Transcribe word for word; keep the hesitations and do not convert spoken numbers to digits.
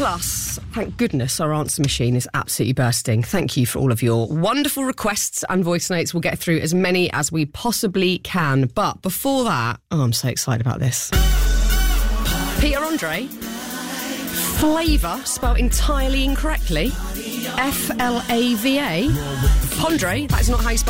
Plus, thank goodness our answer machine is absolutely bursting. Thank you for all of your wonderful requests and voice notes. We'll get through as many as we possibly can. But before that, oh, I'm so excited about this. Peter Andre, flavour spelled entirely incorrectly. F L A V A. Pondre, that is not how you spell